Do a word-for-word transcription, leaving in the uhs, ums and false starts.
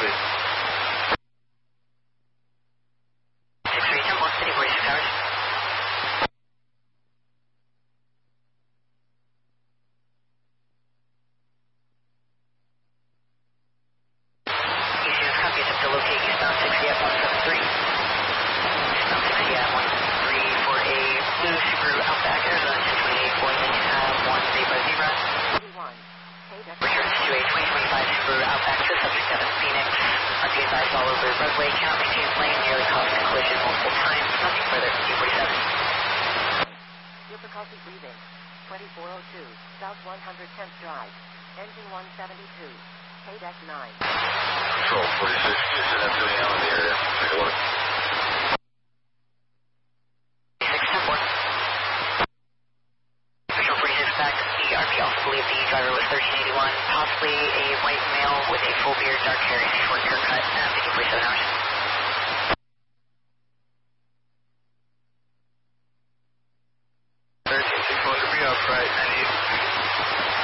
please. six three Temple, City forty-six hours. Eastern copy, attempt to locate eastbound sixty at one seven three. Eastbound sixty at one seven three for a blue Subaru Outback, Arizona two twenty-eight, going in at one zebra zebra. Returns to a twenty twenty-five Subaru Outback to subject seven Phoenix. R P advised all over roadway, cannot maintain lane, nearly caused a collision multiple times. Nothing further from U forty-seven. Difficulty breathing. twenty-four oh two, South one hundred tenth Drive. Engine one seventy-two. K deck nine. Control forty-six, just send up to me out in the area. Take a look. six ten four. Control forty-six back. The R P also believed the driver was thirteen eighty-one, possibly a white male with a full beard, dark hair, and a short haircut. Uh, taking forty-seven hours. thirteen six one to be upright, I need.